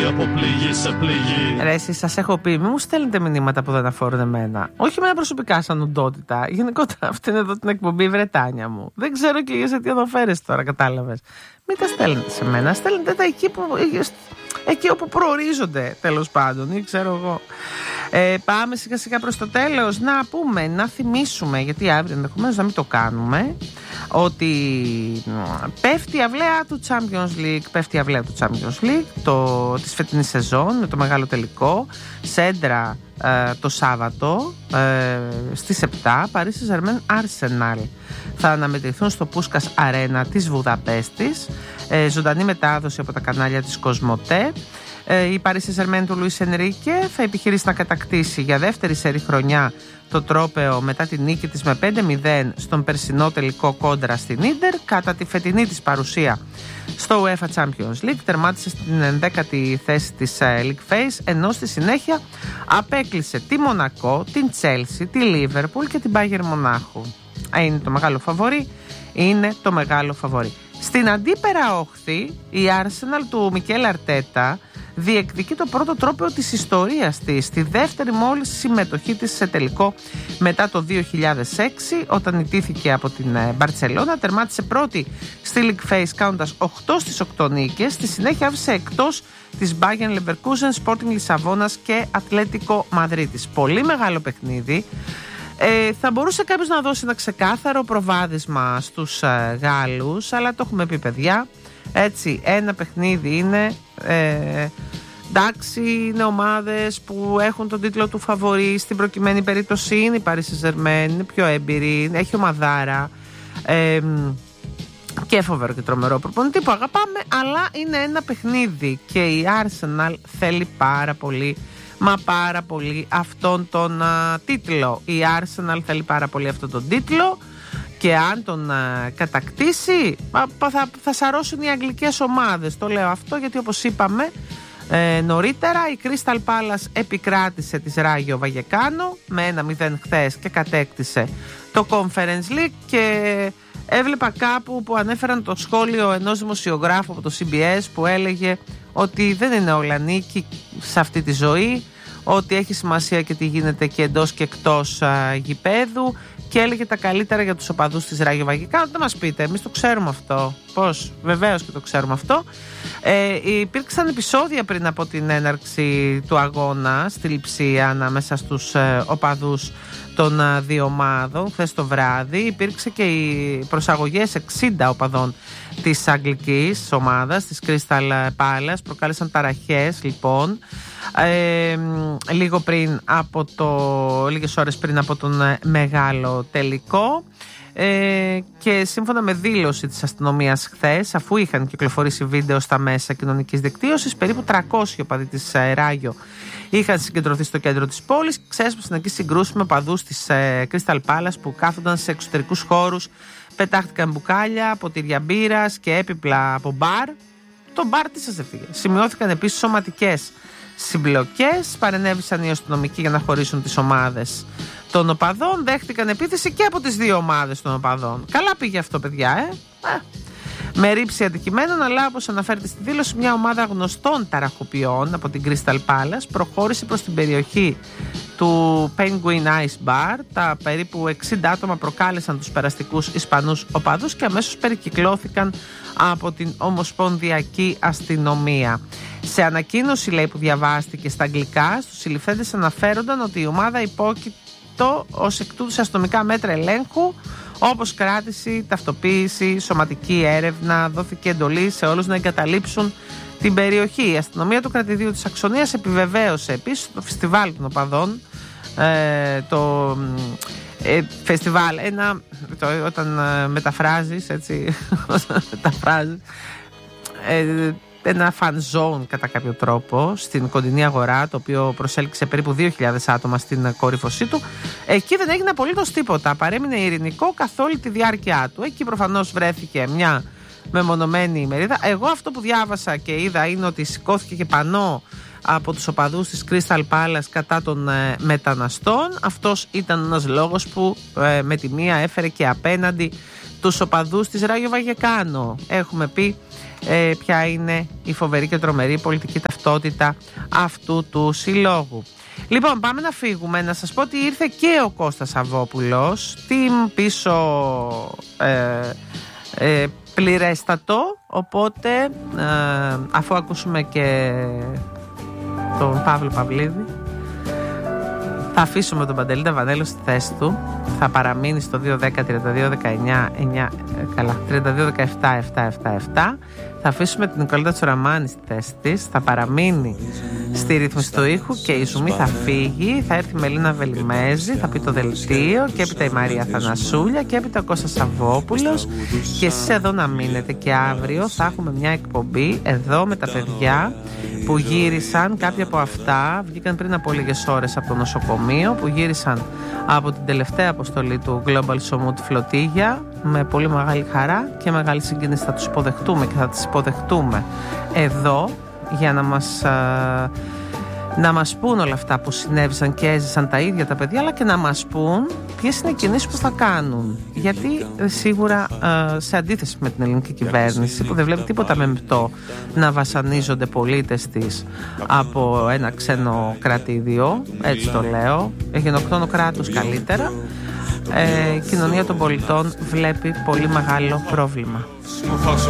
από πληγή σε πληγή. Ρε, εσείς σας έχω πει, μην μου στέλνετε μηνύματα που δεν αφορούν εμένα. Όχι εμένα προσωπικά σαν οντότητα. Γενικότερα αυτή είναι εδώ την εκπομπή η Βρετάνια μου. Δεν ξέρω και για σε τι αναφέρεσαι τώρα, κατάλαβες. Μην τα στέλνετε σε μένα, στέλνετε τα εκεί όπου προορίζονται, τέλος πάντων, ή ξέρω εγώ. Πάμε σιγά σιγά προς το τέλος. Να πούμε, να θυμίσουμε, γιατί αύριο ενδεχομένως να μην το κάνουμε, ότι πέφτει η αυλαία του Champions League, της φετινής σεζόν, με το μεγάλο τελικό Σέντρα το Σάββατο στις 7, Παρίσι Ζερμέν Arsenal. Θα αναμετρηθούν στο Πούσκας Αρένα της Βουδαπέστης, ζωντανή μετάδοση από τα κανάλια της Κοσμοτέ. Η Παρίσι Ζερμέν του Λουίς Ενρίκε θα επιχειρήσει να κατακτήσει για δεύτερη σερί χρονιά το τρόπαιο μετά τη νίκη της με 5-0 στον περσινό τελικό κόντρα στην Ίντερ. Κατά τη φετινή της παρουσία στο UEFA Champions League τερμάτισε στην 11η θέση της League Phase, ενώ στη συνέχεια απέκλεισε τη Μονακό, την Chelsea, τη Liverpool και την Bayern Μονάχου. Είναι το μεγάλο φαβορί. Στην αντίπερα όχθη, η Arsenal του Μικέλ Αρτέτα διεκδικεί το πρώτο τρόπαιο της ιστορίας της, στη δεύτερη μόλις συμμετοχή της σε τελικό μετά το 2006, όταν ιτήθηκε από την Μπαρτσελώνα. Τερμάτισε πρώτη στη League Phase κάνοντας 8 στις 8 νίκες. Στη συνέχεια άφησε εκτός της Bayern Leverkusen, Sporting Λισαβόνας και Ατλέτικο Μαδρίτης. Πολύ μεγάλο παιχνίδι. Θα μπορούσε κάποιος να δώσει ένα ξεκάθαρο προβάδισμα στους Γάλλους, αλλά το έχουμε πει, παιδιά. Έτσι, ένα παιχνίδι είναι. Εντάξει, είναι ομάδες που έχουν τον τίτλο του φαβορί. Στην προκειμένη περίπτωση είναι η Paris Saint-Germain, είναι πιο έμπειρη, έχει ομαδάρα και φοβερό και τρομερό προπονητή που αγαπάμε, αλλά είναι ένα παιχνίδι και η Arsenal θέλει πάρα πολύ, μα πάρα πολύ αυτόν τον τίτλο. Η Arsenal θέλει πάρα πολύ αυτόν τον τίτλο και αν τον κατακτήσει θα σαρώσουν οι αγγλικές ομάδες. Το λέω αυτό γιατί, όπως είπαμε νωρίτερα, η Crystal Palace επικράτησε της Ράγιο Βαγεκάνο με 1-0 χθες και κατέκτησε το Conference League. Και έβλεπα κάπου που ανέφεραν το σχόλιο ενός δημοσιογράφου από το CBS που έλεγε ότι δεν είναι όλα νίκη σε αυτή τη ζωή, ότι έχει σημασία και τι γίνεται και εντός και εκτός γηπέδου, και έλεγε τα καλύτερα για τους οπαδούς της Ράγιο Βαγεκάνο. Δεν μας πείτε, εμείς το ξέρουμε αυτό. Πώς? Βεβαίως και το ξέρουμε αυτό. Υπήρξαν επεισόδια πριν από την έναρξη του αγώνα στη Λειψία ανάμεσα στους οπαδούς των δύο ομάδων. Χθες το βράδυ υπήρξε και οι προσαγωγές 60 οπαδών της αγγλικής ομάδας, της Crystal Palace. Προκάλεσαν ταραχές λοιπόν λίγες ώρες πριν από τον μεγάλο τελικό. Και σύμφωνα με δήλωση της αστυνομίας χθες, αφού είχαν κυκλοφορήσει βίντεο στα μέσα κοινωνικής δικτύωσης, περίπου 300 οπαδοί της Ράγιο είχαν συγκεντρωθεί στο κέντρο της πόλης, ξέσπασαν εκεί συγκρούσεις με οπαδούς της Crystal Palace που κάθονταν σε εξωτερικούς χώρους, πετάχτηκαν μπουκάλια, ποτήρια μπύρας και έπιπλα από μπαρ. Το μπαρ τι σας έφυγε. Σημειώθηκαν επίσης σωματικές συμπλοκές, παρενέβησαν οι αστυνομικοί για να χωρίσουν τις ομάδες των οπαδών, δέχτηκαν επίθεση και από τις δύο ομάδες των οπαδών. Καλά πήγε αυτό, παιδιά, με ρήψη αντικειμένων, αλλά όπως αναφέρεται στη δήλωση, μια ομάδα γνωστών ταραχοποιών από την Crystal Palace προχώρησε προς την περιοχή του Penguin Ice Bar. Τα περίπου 60 άτομα προκάλεσαν τους περαστικούς Ισπανούς οπαδούς και αμέσως περικυκλώθηκαν από την Ομοσπονδιακή Αστυνομία. Σε ανακοίνωση, λέει, που διαβάστηκε στα αγγλικά, στους συλληφθέντες αναφέρονταν ότι η ομάδα υπόκειτο ως εκ τούτου σε αστυνομικά μέτρα ελέγχου, όπως κράτηση, ταυτοποίηση, σωματική έρευνα. Δόθηκε εντολή σε όλους να εγκαταλείψουν την περιοχή. Η αστυνομία του κρατηδίου της Αξονίας επιβεβαίωσε επίσης το φεστιβάλ των οπαδών. Το φεστιβάλ, όταν μεταφράζεις, έτσι, ένα fan zone κατά κάποιο τρόπο στην κοντινή αγορά, το οποίο προσέλκυσε περίπου 2.000 άτομα στην κορύφωσή του. Εκεί δεν έγινε απολύτως τίποτα. Παρέμεινε ειρηνικό καθ' όλη τη διάρκεια του. Εκεί προφανώς βρέθηκε μια μεμονωμένη ημερίδα. Εγώ αυτό που διάβασα και είδα είναι ότι σηκώθηκε και πανό από τους οπαδούς της Crystal Palace κατά των μεταναστών. Αυτός ήταν ένας λόγος που με τη μία έφερε και απέναντι τους οπαδούς της Ράγιο Βαγεκάνο. Έχουμε πει ποια είναι η φοβερή και τρομερή πολιτική ταυτότητα αυτού του συλλόγου. Λοιπόν, πάμε να φύγουμε. Να σας πω ότι ήρθε και ο Κώστας Σαββόπουλος, team πίσω πληρέστατο, οπότε αφού ακούσουμε και τον Παύλο Παυλίδη, θα αφήσουμε τον Παντελή Ταβανέλο στη θέση του. Θα παραμείνει στο 2-10-32-19-9, καλά, 32-17-7-7-7. Θα αφήσουμε την Νικολέτα Τσοραμάνη στη θέση της. Θα παραμείνει στη ρύθμιση του ήχου και η Ζουμή θα φύγει. Θα έρθει η Μελίνα Βελιμέζη, θα πει το δελτίο, και έπειτα η Μαρία Θανασούλια, και έπειτα ο Κώστας Σαββόπουλος. Και εσείς εδώ να μείνετε, και αύριο θα έχουμε μια εκπομπή εδώ με τα παιδιά που γύρισαν. Κάποια από αυτά βγήκαν πριν από λίγες ώρες από το νοσοκομείο, που γύρισαν από την τελευταία αποστολή του Global Somut Φλωτίγια. Με πολύ μεγάλη χαρά και μεγάλη συγκίνηση θα τους υποδεχτούμε και θα τις υποδεχτούμε εδώ για να μας πούν όλα αυτά που συνέβησαν και έζησαν τα ίδια τα παιδιά, αλλά και να μας πούν ποιες είναι οι κινήσεις που θα κάνουν. Γιατί σίγουρα σε αντίθεση με την ελληνική κυβέρνηση, που δεν βλέπει τίποτα μεμπτό να βασανίζονται πολίτες της από ένα ξένο κρατήδιο, έτσι το λέω, γενοκτόνο κράτος καλύτερα, η κοινωνία των πολιτών βλέπει πολύ μεγάλο πρόβλημα.